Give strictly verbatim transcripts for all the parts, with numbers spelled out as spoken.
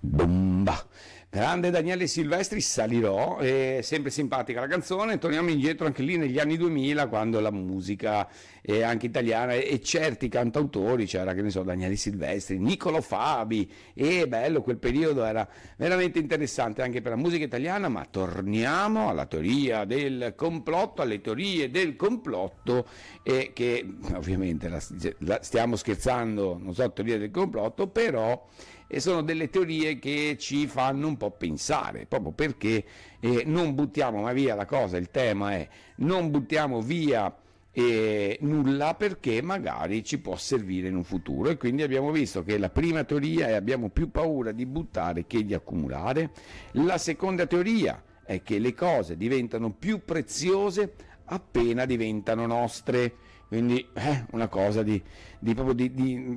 Bomba! Grande Daniele Silvestri, Salirò, è sempre simpatica la canzone. Torniamo indietro anche lì negli anni duemila, quando la musica è anche italiana e certi cantautori, c'era, che ne so, Daniele Silvestri, Niccolo Fabi, e bello, quel periodo era veramente interessante anche per la musica italiana. Ma torniamo alla teoria del complotto, alle teorie del complotto, e che ovviamente la, la, stiamo scherzando, non so, teoria del complotto, però e sono delle teorie che ci fanno un po' pensare, proprio perché eh, non buttiamo mai via la cosa. Il tema è: non buttiamo via eh, nulla, perché magari ci può servire in un futuro. E quindi abbiamo visto che la prima teoria è: abbiamo più paura di buttare che di accumulare. La seconda teoria è che le cose diventano più preziose appena diventano nostre. Quindi eh, una cosa di, di, proprio di,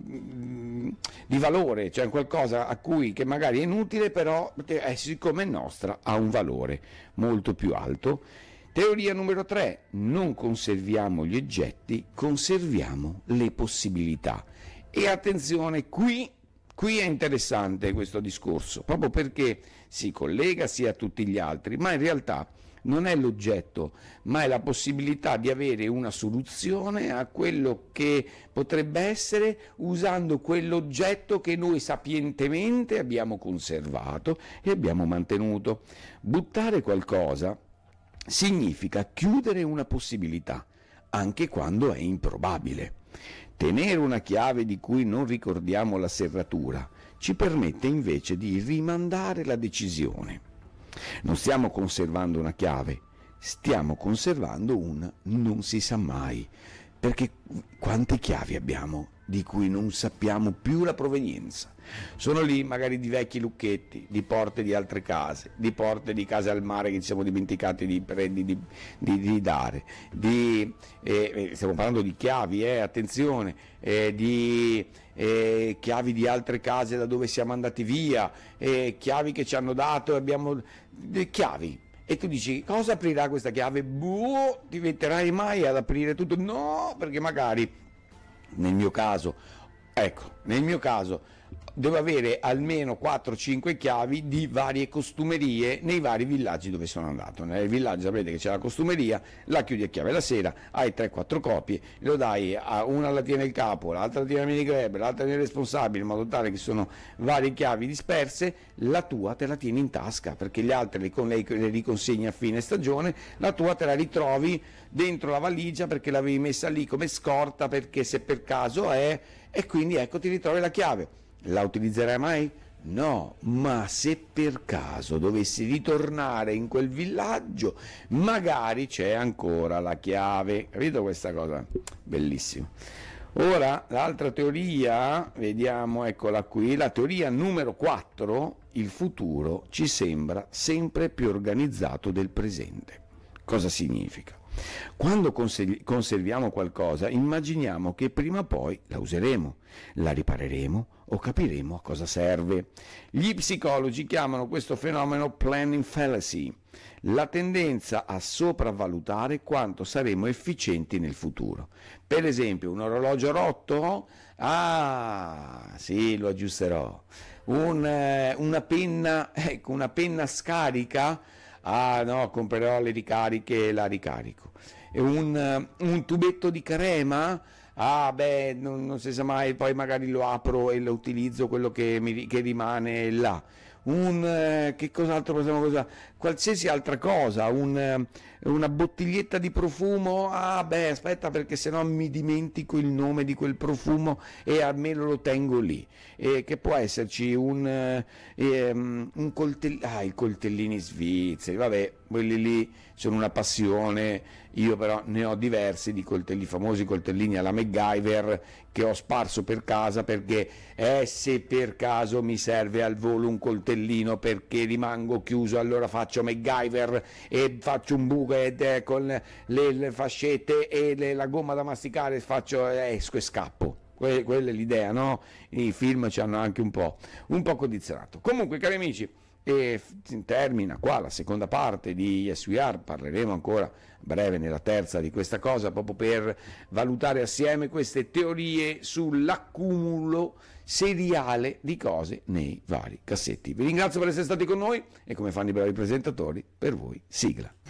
di, di valore, cioè qualcosa a cui, che magari è inutile, però eh, siccome è nostra ha un valore molto più alto. Teoria numero tre: non conserviamo gli oggetti, conserviamo le possibilità. E attenzione, qui Qui è interessante questo discorso, proprio perché si collega sia a tutti gli altri, ma in realtà non è l'oggetto, ma è la possibilità di avere una soluzione a quello che potrebbe essere, usando quell'oggetto che noi sapientemente abbiamo conservato e abbiamo mantenuto. Buttare qualcosa significa chiudere una possibilità, anche quando è improbabile. Tenere una chiave di cui non ricordiamo la serratura ci permette invece di rimandare la decisione. Non stiamo conservando una chiave, stiamo conservando un non si sa mai, perché quante chiavi abbiamo di cui non sappiamo più la provenienza? Sono lì magari di vecchi lucchetti, di porte di altre case, di porte di case al mare che ci siamo dimenticati di, di, di, di, di dare, di, eh, stiamo parlando di chiavi, eh, attenzione, eh, di eh, chiavi di altre case da dove siamo andati via, eh, chiavi che ci hanno dato e abbiamo... Eh, chiavi. E tu dici: cosa aprirà questa chiave? Boh, ti metterai mai ad aprire tutto? No, perché magari, nel mio caso, ecco, nel mio caso devo avere almeno quattro cinque chiavi di varie costumerie nei vari villaggi dove sono andato. Nel villaggio sapete che c'è la costumeria, la chiudi a chiave la sera, hai tre quattro copie, lo dai a una, la tiene il capo, l'altra la tiene il minigrab, l'altra tiene il responsabile, in modo tale che sono varie chiavi disperse. La tua te la tieni in tasca, perché gli altri le, con lei, le riconsegni a fine stagione, la tua te la ritrovi dentro la valigia perché l'avevi messa lì come scorta, perché se per caso è, e quindi ecco, ti ritrovi la chiave. La utilizzerai mai? No, ma se per caso dovessi ritornare in quel villaggio, magari c'è ancora la chiave. Capito questa cosa? Bellissimo. Ora, l'altra teoria, vediamo, eccola qui, la teoria numero quattro: il futuro ci sembra sempre più organizzato del presente. Cosa significa? Quando conserviamo qualcosa, immaginiamo che prima o poi la useremo, la ripareremo o capiremo a cosa serve. Gli psicologi chiamano questo fenomeno planning fallacy, la tendenza a sopravvalutare quanto saremo efficienti nel futuro. Per esempio, un orologio rotto? Ah, sì, lo aggiusterò. Un, eh, una penna, ecco, una penna scarica? Ah no, comprerò le ricariche e la ricarico. E un, un tubetto di crema? Ah beh, non, non si sa mai, poi magari lo apro e lo utilizzo, quello che, mi, che rimane là. Un, eh, che cos'altro possiamo usare? Qualsiasi altra cosa, un, eh, una bottiglietta di profumo? Ah beh, aspetta, perché sennò mi dimentico il nome di quel profumo e almeno lo tengo lì. E che può esserci un, eh, un coltellino, ah, i coltellini svizzeri, vabbè, quelli lì sono una passione. Io però ne ho diversi di coltelli, famosi coltellini alla MacGyver, che ho sparso per casa, perché eh, se per caso mi serve al volo un coltellino perché rimango chiuso, allora faccio MacGyver e faccio un buco ed, eh, con le, le fascette e le, la gomma da masticare, faccio, eh, esco e scappo. Que- quella è l'idea, no? I film ci hanno anche un po', un po' condizionato. Comunque, cari amici, E f- termina qua la seconda parte di Yes We Are. Parleremo ancora a breve nella terza di questa cosa, proprio per valutare assieme queste teorie sull'accumulo seriale di cose nei vari cassetti. Vi ringrazio per essere stati con noi e, come fanno i bravi presentatori, per voi sigla.